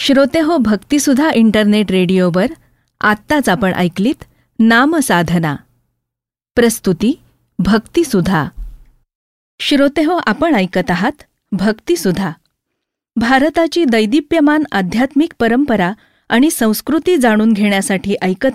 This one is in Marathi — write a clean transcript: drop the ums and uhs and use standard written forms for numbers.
श्रोतेहो, भक्तिसुधा इंटरनेट रेडिओवर आत्ताच आपण ऐकलीत नामसाधना. प्रस्तुती भक्तिसुधा. श्रोतेहो, आपण ऐकत आहात भक्तिसुधा. भारताची दैदिप्यमान आध्यात्मिक परंपरा आणि संस्कृती जाणून घेण्यासाठी ऐकत